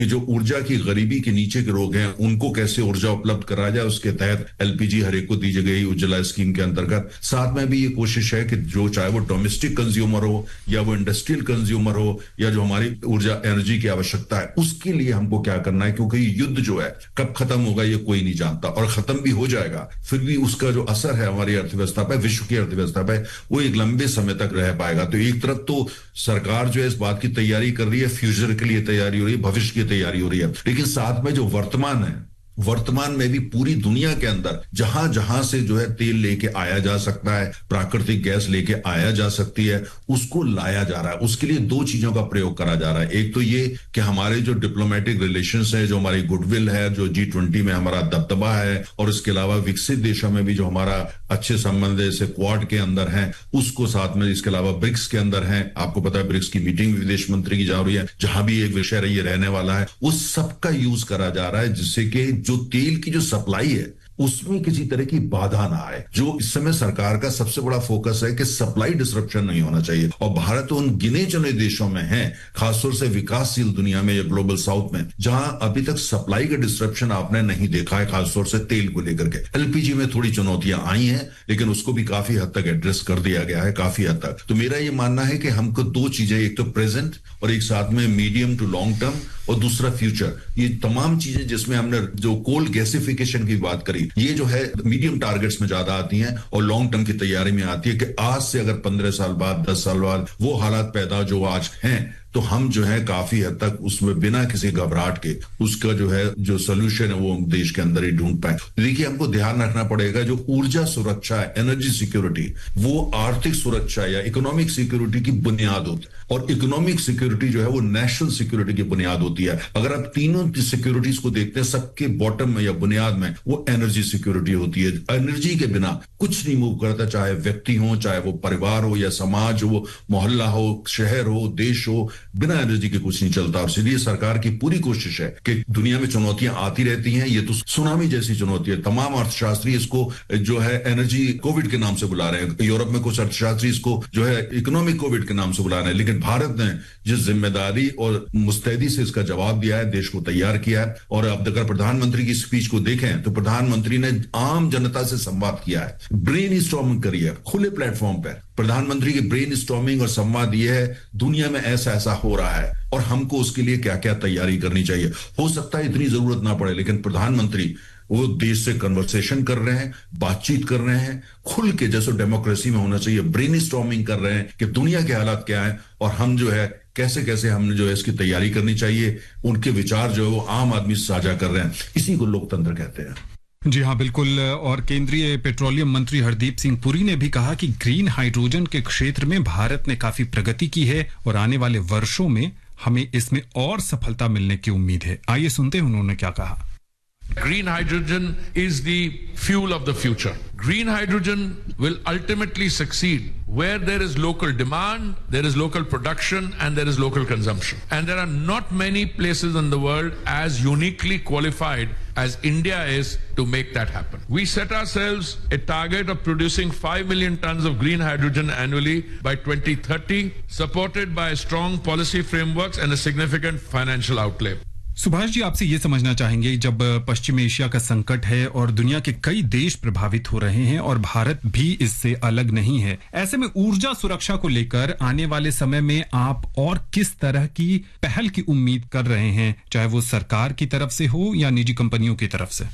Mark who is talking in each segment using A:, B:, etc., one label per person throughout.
A: जो ऊर्जा की गरीबी के नीचे के लोग हैं उनको कैसे ऊर्जा उपलब्ध कराया जाए, उसके तहत एलपीजी हर एक को दी गई उज्ज्वला स्कीम के अंतर्गत। साथ में भी ये कोशिश है कि जो चाहे वो डोमेस्टिक कंज्यूमर हो या वो इंडस्ट्रियल कंज्यूमर हो या जो हमारी ऊर्जा एनर्जी की आवश्यकता है, उसके लिए हमको क्या करना है, क्योंकि ये युद्ध जो है कब खत्म होगा ये कोई नहीं जानता, और खत्म भी हो जाएगा फिर भी उसका जो असर है हमारी अर्थव्यवस्था पे, विश्व की अर्थव्यवस्था पे, वो एक लंबे समय तक रह पाएगा। तो एक तरफ तो सरकार जो है इस बात की तैयारी कर रही है, फ्यूचर के लिए तैयारी हो रही है, भविष्य की तैयारी हो रही है, लेकिन साथ में जो वर्तमान है, वर्तमान में भी पूरी दुनिया के अंदर जहां जहां से जो है तेल लेके आया जा सकता है, प्राकृतिक गैस लेके आया जा सकती है, उसको लाया जा रहा है। उसके लिए दो चीजों का प्रयोग करा जा रहा है। एक तो ये कि हमारे जो डिप्लोमेटिक रिलेशंस है, जो हमारी गुडविल है, जो G20 में हमारा दबदबा है, और इसके अलावा विकसित देशों में भी जो हमारा अच्छे संबंध है, जैसे क्वाड के अंदर है, उसको साथ में, इसके अलावा ब्रिक्स के अंदर है, आपको पता है ब्रिक्स की मीटिंग विदेश मंत्री की जा रही है, जहां भी एक विषय ये रहने वाला है, उस सबका यूज करा जा रहा है, जिससे कि जो तेल की जो सप्लाई है उसमें किसी तरह की बाधा ना आए। जो इस समय सरकार का सबसे बड़ा फोकस है कि सप्लाई डिसरप्शन नहीं होना चाहिए, और भारत उन गिने चुने देशों में है, खासतौर से विकासशील दुनिया में या ग्लोबल साउथ में, जहां अभी तक सप्लाई का डिसरप्शन आपने नहीं देखा है, खासतौर से तेल को लेकर के। एलपीजी में थोड़ी चुनौतियां आई हैं, लेकिन उसको भी काफी हद तक एड्रेस कर दिया गया है, काफी हद तक। तो मेरा ये मानना है कि हमको दो चीजें, एक तो प्रेजेंट और एक साथ में मीडियम टू लॉन्ग टर्म, और दूसरा फ्यूचर, ये तमाम चीजें जिसमें हमने जो कोल गैसिफिकेशन की बात करी, ये जो है मीडियम टारगेट्स में ज्यादा आती हैं और लॉन्ग टर्म की तैयारी में आती है कि आज से अगर 15 साल बाद, 10 साल बाद वो हालात पैदा जो आज हैं, तो हम जो है काफी हद तक उसमें बिना किसी घबराहट के उसका जो है जो सोल्यूशन है वो देश के अंदर ही ढूंढ पाए। देखिए, हमको ध्यान रखना पड़ेगा, जो ऊर्जा सुरक्षा है, एनर्जी सिक्योरिटी, वो आर्थिक सुरक्षा या इकोनॉमिक सिक्योरिटी की बुनियाद होती है, और इकोनॉमिक सिक्योरिटी जो है वो नेशनल सिक्योरिटी की बुनियाद होती है। अगर आप तीनों की सिक्योरिटीज को देखते हैं, सबके बॉटम में या बुनियाद में वो एनर्जी सिक्योरिटी होती है। एनर्जी के बिना कुछ नहीं मूव करता, चाहे व्यक्ति हो, चाहे वो परिवार हो या समाज हो, मोहल्ला हो, शहर हो, देश हो, बिना एनर्जी के कुछ नहीं चलता। और इसलिए सरकार की पूरी कोशिश है कि दुनिया में चुनौतियां आती रहती हैं, ये तो सुनामी जैसी चुनौती है। तमाम अर्थशास्त्री इसको जो है एनर्जी कोविड के नाम से बुला रहे हैं, यूरोप में कुछ अर्थशास्त्री इसको जो है इकोनॉमिक कोविड के नाम से बुला रहे हैं, लेकिन भारत ने जिस जिम्मेदारी और मुस्तैदी से इसका जवाब दिया है, देश को तैयार किया है। और अब अगर प्रधानमंत्री की स्पीच को देखें तो प्रधानमंत्री ने आम जनता से संवाद किया है, ब्रेन स्टॉर्मिंग करी है खुले प्लेटफॉर्म पर। प्रधानमंत्री की ब्रेन स्टॉर्मिंग और संवाद यह है, दुनिया में ऐसा ऐसा हो रहा है और हमको उसके लिए क्या क्या तैयारी करनी चाहिए। हो सकता है इतनी जरूरत ना पड़े, लेकिन प्रधानमंत्री वो देश से कन्वर्सेशन कर रहे हैं, बातचीत कर रहे हैं, खुल के, जैसे डेमोक्रेसी में होना चाहिए, ब्रेन स्टॉर्मिंग कर रहे हैं कि दुनिया के हालात क्या है और हम जो है कैसे कैसे हमने जो है इसकी तैयारी करनी चाहिए। उनके विचार जो है वो आम आदमी से साझा कर रहे हैं, इसी को लोकतंत्र कहते हैं।
B: जी हाँ, बिल्कुल। और केंद्रीय पेट्रोलियम मंत्री हरदीप सिंह पुरी ने भी कहा कि ग्रीन हाइड्रोजन के क्षेत्र में भारत ने काफी प्रगति की है और आने वाले वर्षों में हमें इसमें और सफलता मिलने की उम्मीद है। आइए सुनते हैं उन्होंने क्या कहा।
C: Green hydrogen is the fuel of the future. Green hydrogen will ultimately succeed where there is local demand, there is local production, and there is local consumption. And there are not many places in the world as uniquely qualified as India is to make that happen. We set ourselves a target of producing 5 million tons of green hydrogen annually by 2030, supported by strong policy frameworks and a significant financial outlay.
B: Subhash ji, आपसे ये समझना चाहेंगे, जब पश्चिम Asia का संकट है और दुनिया के कई देश प्रभावित हो रहे हैं और भारत भी इससे अलग नहीं है, ऐसे में ऊर्जा सुरक्षा को लेकर आने वाले समय में आप और किस तरह की पहल की उम्मीद कर रहे हैं, चाहे वो सरकार की तरफ से हो या निजी कंपनियों की तरफ से?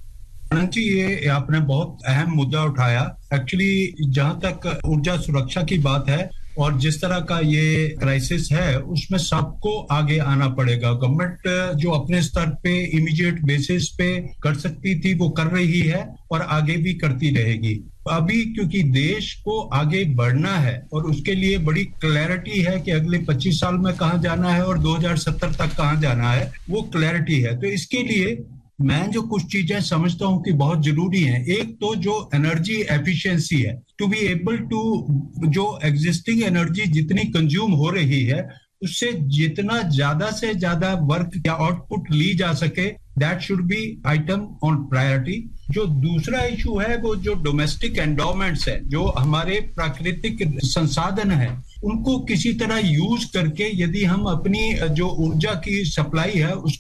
D: जी, ये आपने बहुत अहम मुद्दा उठाया। एक्चुअली जहां तक ऊर्जा सुरक्षा की बात है और जिस तरह का ये क्राइसिस है, उसमें सबको आगे आना पड़ेगा। गवर्नमेंट जो अपने स्तर पे इमीडिएट बेसिस पे कर सकती थी वो कर रही है और आगे भी करती रहेगी। अभी क्योंकि देश को आगे बढ़ना है और उसके लिए बड़ी क्लैरिटी है कि अगले 25 साल में कहाँ जाना है और 2070 तक कहाँ जाना है, वो क्लैरिटी है। तो इसके लिए मैं जो कुछ चीजें समझता हूं कि बहुत जरूरी हैं, एक तो जो एनर्जी एफिशिएंसी है, टू बी एबल टू, जो एग्जिस्टिंग एनर्जी जितनी कंज्यूम हो रही है उससे जितना ज्यादा से ज्यादा वर्क या आउटपुट ली जा सके, that should be item on priority. जो दूसरा इशू है वो जो डोमेस्टिक एंडोमेंट्स है, जो हमारे प्राकृतिक संसाधन है, उनको किसी तरह यूज करके यदि हम अपनी जो ऊर्जा की सप्लाई है